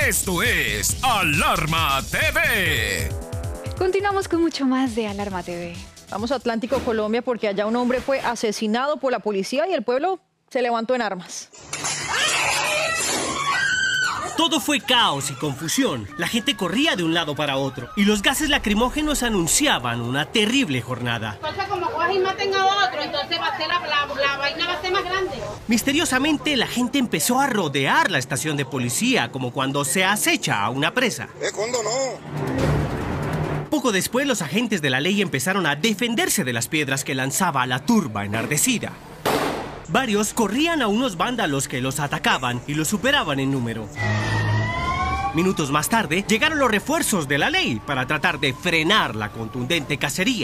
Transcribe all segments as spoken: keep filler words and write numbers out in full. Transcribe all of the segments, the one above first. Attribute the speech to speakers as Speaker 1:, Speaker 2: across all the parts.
Speaker 1: Esto es Alarma T V.
Speaker 2: Continuamos con mucho más de Alarma T V.
Speaker 3: Vamos a Atlántico, Colombia, porque allá un hombre fue asesinado por la policía y el pueblo se levantó en armas.
Speaker 4: Todo fue caos y confusión. La gente corría de un lado para otro y los gases lacrimógenos anunciaban una terrible jornada.
Speaker 5: Entonces, como cogen y maten a otro, entonces va a ser la, la, la vaina va a ser más grande.
Speaker 4: Misteriosamente, la gente empezó a rodear la estación de policía, como cuando se acecha a una presa.
Speaker 6: ¿Eh, cuándo no?
Speaker 4: Poco después, los agentes de la ley empezaron a defenderse de las piedras que lanzaba la turba enardecida. Varios corrían a unos vándalos que los atacaban y los superaban en número. Minutos más tarde, llegaron los refuerzos de la ley para tratar de frenar la contundente cacería.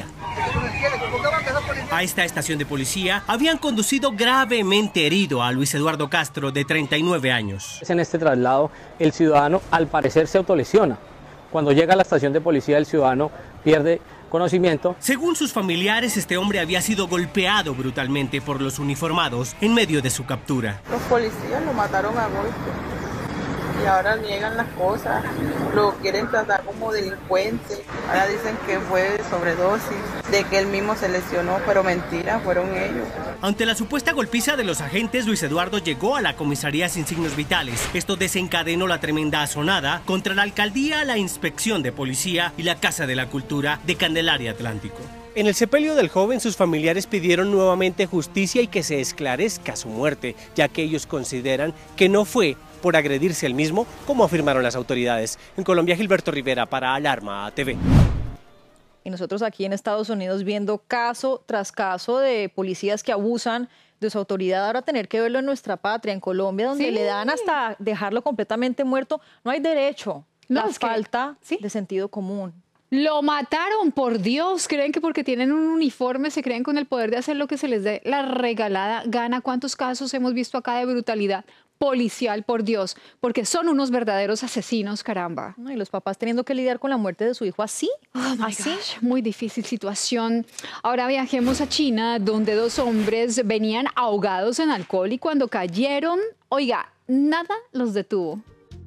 Speaker 4: A esta estación de policía habían conducido gravemente herido a Luis Eduardo Castro, de treinta y nueve años.
Speaker 7: En este traslado, el ciudadano al parecer se autolesiona. Cuando llega a la estación de policía, el ciudadano pierde conocimiento.
Speaker 4: Según sus familiares, este hombre había sido golpeado brutalmente por los uniformados en medio de su captura.
Speaker 8: Los policías lo mataron a golpe y ahora niegan las cosas, lo quieren tratar como delincuente. Ahora dicen que fue sobredosis, de que él mismo se lesionó, pero mentira, fueron ellos.
Speaker 4: Ante la supuesta golpiza de los agentes, Luis Eduardo llegó a la comisaría sin signos vitales. Esto desencadenó la tremenda azonada contra la alcaldía, la inspección de policía y la Casa de la Cultura de Candelaria Atlántico. En el sepelio del joven, sus familiares pidieron nuevamente justicia y que se esclarezca su muerte, ya que ellos consideran que no fue por agredirse él mismo, como afirmaron las autoridades. En Colombia, Gilberto Rivera para Alarma T V.
Speaker 3: Y nosotros aquí en Estados Unidos viendo caso tras caso de policías que abusan de su autoridad. Ahora tener que verlo en nuestra patria, en Colombia, donde sí le dan hasta dejarlo completamente muerto. No hay derecho. No, la falta que, ¿sí? de sentido común.
Speaker 2: Lo mataron, por Dios. Creen que porque tienen un uniforme se creen con el poder de hacer lo que se les dé la regalada gana. ¿Cuántos casos hemos visto acá de brutalidad policial, por Dios? Porque son unos verdaderos asesinos, caramba.
Speaker 3: Y los papás teniendo que lidiar con la muerte de su hijo así.
Speaker 2: Oh así. Gosh, muy difícil situación. Ahora viajemos a China, donde dos hombres venían ahogados en alcohol y cuando cayeron, oiga, nada los detuvo.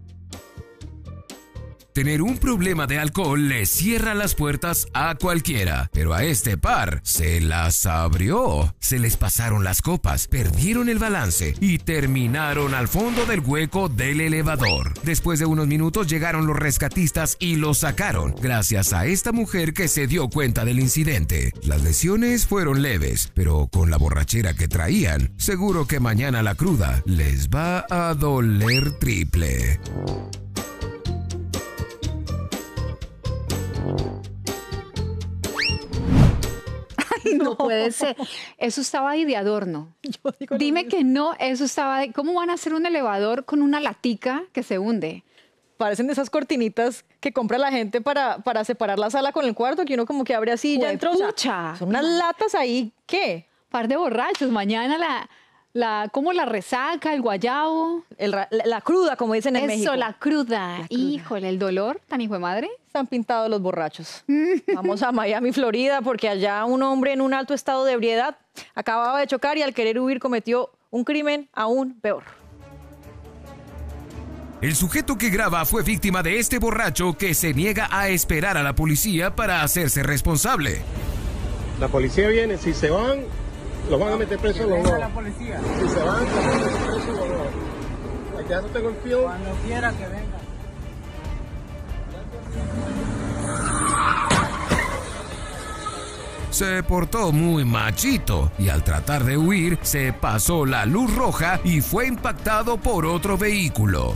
Speaker 1: Tener un problema de alcohol le cierra las puertas a cualquiera, pero a este par se las abrió. Se les pasaron las copas, perdieron el balance y terminaron al fondo del hueco del elevador. Después de unos minutos llegaron los rescatistas y los sacaron, gracias a esta mujer que se dio cuenta del incidente. Las lesiones fueron leves, pero con la borrachera que traían, seguro que mañana la cruda les va a doler triple.
Speaker 2: No, no puede ser. Eso estaba ahí de adorno. Yo digo Dime que no, eso estaba de... ¿Cómo van a hacer un elevador con una latica que se hunde?
Speaker 3: Parecen de esas cortinitas que compra la gente para, para separar la sala con el cuarto, que uno como que abre así y ya entró. O sea, son unas latas ahí, ¿qué?
Speaker 2: Par de borrachos. Mañana la... La, ¿Cómo la resaca, el guayabo?
Speaker 3: El, la, la cruda, como dicen en
Speaker 2: Eso,
Speaker 3: México.
Speaker 2: La cruda. la cruda. Híjole, el dolor, tan hijo de madre.
Speaker 3: Están pintados los borrachos. Vamos a Miami, Florida, porque allá un hombre en un alto estado de ebriedad acababa de chocar y al querer huir cometió un crimen aún peor.
Speaker 1: El sujeto que graba fue víctima de este borracho que se niega a esperar a la policía para hacerse responsable.
Speaker 9: La policía viene, si se van... ¿Los van a meter preso o no?
Speaker 10: La policía.
Speaker 9: Si se van, ¿los van a meter preso o no? Aquí ya no tengo el fío.
Speaker 10: Cuando quiera que venga.
Speaker 1: Se portó muy machito y al tratar de huir se pasó la luz roja y fue impactado por otro vehículo.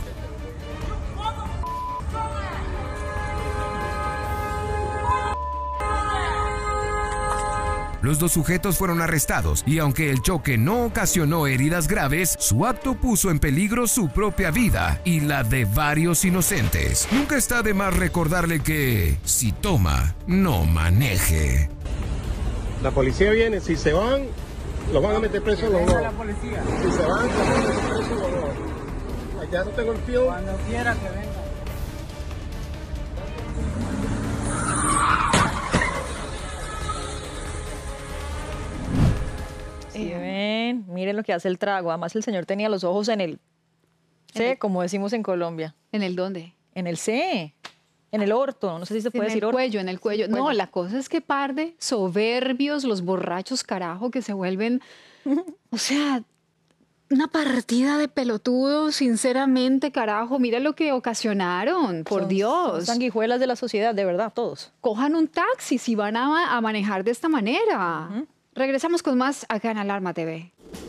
Speaker 1: Los dos sujetos fueron arrestados y aunque el choque no ocasionó heridas graves, su acto puso en peligro su propia vida y la de varios inocentes. Nunca está de más recordarle que, si toma, no maneje.
Speaker 9: La policía viene, si se van, ¿los van a meter preso o no?
Speaker 10: La policía.
Speaker 9: Si se van, ¿los van a meter preso o no? Aquí ya no tengo el fío.
Speaker 10: Cuando quiera que venga.
Speaker 3: Sí, ven, miren lo que hace el trago. Además, el señor tenía los ojos en el C, como decimos en Colombia.
Speaker 2: ¿En el dónde?
Speaker 3: En el C, en el orto, no sé si se puede
Speaker 2: en
Speaker 3: decir
Speaker 2: el
Speaker 3: orto.
Speaker 2: cuello, en el cuello. No, la cosa es que par de soberbios, los borrachos carajo que se vuelven, o sea, una partida de pelotudos, sinceramente, carajo, mira lo que ocasionaron, por
Speaker 3: Son-
Speaker 2: Dios.
Speaker 3: son sanguijuelas de la sociedad, de verdad, todos.
Speaker 2: Cojan un taxi si van a, a manejar de esta manera. Regresamos con más acá en Alarma T V.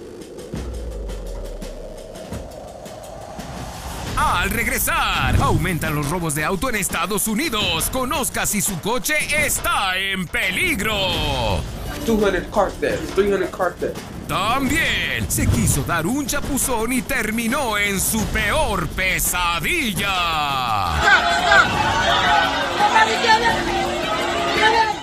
Speaker 1: Al regresar, aumentan los robos de auto en Estados Unidos. Conozca si su coche está en peligro.
Speaker 11: two hundred car thefts, three hundred car thefts.
Speaker 1: También se quiso dar un chapuzón y terminó en su peor pesadilla.